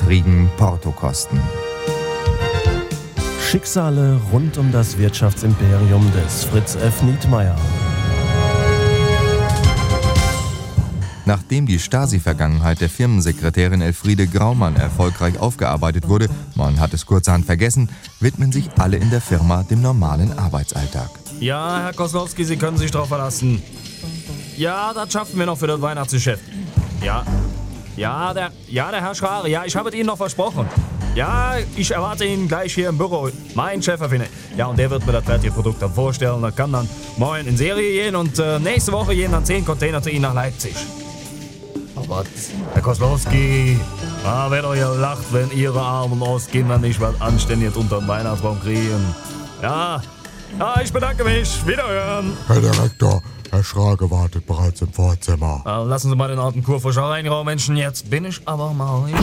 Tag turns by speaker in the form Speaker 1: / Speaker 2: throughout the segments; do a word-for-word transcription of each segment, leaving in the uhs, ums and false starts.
Speaker 1: niedrigen Portokosten.
Speaker 2: Schicksale rund um das Wirtschaftsimperium des Fritz F. Nietmeyer.
Speaker 1: Nachdem die Stasi-Vergangenheit der Firmensekretärin Elfriede Graumann erfolgreich aufgearbeitet wurde, man hat es kurzerhand vergessen, widmen sich alle in der Firma dem normalen Arbeitsalltag.
Speaker 3: Ja, Herr Koslowski, Sie können sich drauf verlassen. Ja, das schaffen wir noch für das Weihnachtsgeschäft. Ja, ja, der, ja, der Herr Schrare, ja, ich habe es Ihnen noch versprochen. Ja, ich erwarte ihn gleich hier im Büro. Mein Chef erfindet. Ja, und der wird mir das fertige Produkt dann vorstellen. Das kann dann morgen in Serie gehen und äh, nächste Woche gehen dann zehn Container zu Ihnen nach Leipzig. Aber Herr Koslowski, ah, wer doch ja lacht, wenn Ihre armen Ostkinder nicht was Anständiges unter dem Weihnachtsbaum kriegen. Ja, ja, ich bedanke mich. Wiederhören.
Speaker 4: Herr Direktor, Herr Schrage wartet bereits im Vorzimmer.
Speaker 3: Ah, lassen Sie mal den alten Kurfürster rein, Menschen. Jetzt bin ich aber mal nicht.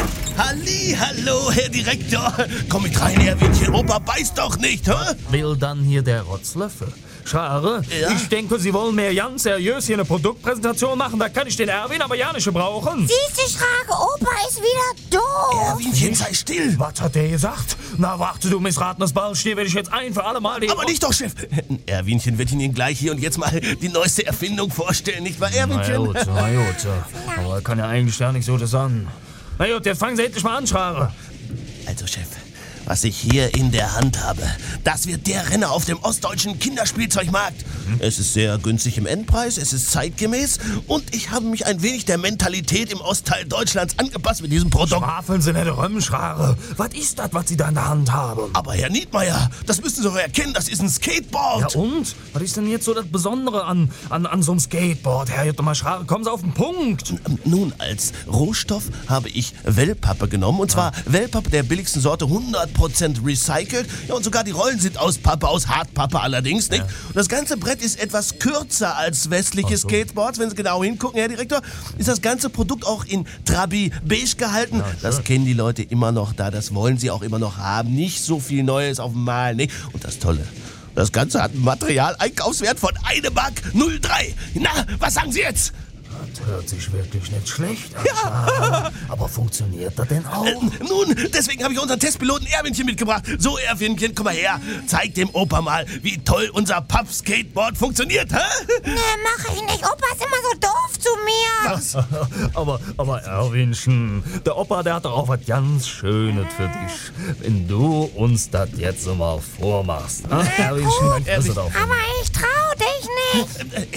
Speaker 5: Halli, hallo, Herr Direktor. Komm mit rein, Erwinchen. Opa beißt doch nicht, hä?
Speaker 3: Will dann hier der Rotzlöffel? Schrare,
Speaker 5: Ja?
Speaker 3: ich denke, Sie wollen mir ganz seriös hier eine Produktpräsentation machen. Da kann ich den Erwin aber ja nicht gebrauchen.
Speaker 6: Siehste, Schrage, Opa ist wieder doof.
Speaker 5: Erwinchen, sei still.
Speaker 3: Was hat der gesagt? Na, warte, du missratenes Ballstier, will ich jetzt ein für alle Mal die...
Speaker 5: Aber nicht doch, Chef. Erwinchen wird Ihnen gleich hier und jetzt mal die neueste Erfindung vorstellen, nicht wahr,
Speaker 3: Na
Speaker 5: Erwinchen?
Speaker 3: gut, na gut. Aber kann ja eigentlich gar nicht so das an. Na gut, jetzt fangen Sie endlich mal an, Schrare.
Speaker 5: Also, Chef, was ich hier in der Hand habe, das wird der Renner auf dem ostdeutschen Kinderspielzeugmarkt. Hm? Es ist sehr günstig im Endpreis, es ist zeitgemäß und ich habe mich ein wenig der Mentalität im Ostteil Deutschlands angepasst mit diesem Produkt.
Speaker 3: Schwafeln Sie nicht rum, Schrare. Was ist das, was Sie da in der Hand haben?
Speaker 5: Aber Herr Nietmeyer, das müssen Sie doch erkennen, das ist ein Skateboard.
Speaker 3: Ja und? Was ist denn jetzt so das Besondere an, an, an so einem Skateboard? Herr Juttemer Schrare, kommen Sie auf den Punkt.
Speaker 5: Nun, als Rohstoff habe ich Wellpappe genommen. Und zwar Wellpappe der billigsten Sorte, hundert Prozent recycelt. Ja, und sogar die Rollen sind aus Pappe, aus Hartpappe allerdings, nicht? Und das ganze Brett ist etwas kürzer als westliche
Speaker 3: so.
Speaker 5: Skateboards. Wenn Sie genau hingucken, Herr Direktor, ist das ganze Produkt auch in Trabi beige gehalten. Das kennen die Leute immer noch da. Das wollen sie auch immer noch haben. Nicht so viel Neues auf dem Mal, nicht? Und das Tolle, das Ganze hat einen Materialeinkaufswert von eine Mark null drei. Na, was sagen Sie jetzt?
Speaker 3: Das hört sich wirklich nicht schlecht an. Ja. Aber funktioniert das denn auch?
Speaker 5: Äh, nun, deswegen habe ich unseren Testpiloten Erwinchen mitgebracht. So, Erwinchen, komm mal her. Zeig dem Opa mal, wie toll unser Papp-Skateboard funktioniert, hä?
Speaker 6: Ne, mach ich nicht. Opa ist immer so doof zu mir.
Speaker 5: Was?
Speaker 3: aber, aber Erwinchen, der Opa, der hat doch auch was ganz Schönes für dich. Wenn du uns das jetzt so mal vormachst. Ne? Erwinchen, dann kriegst du doch.
Speaker 6: Aber ich trau dich nicht.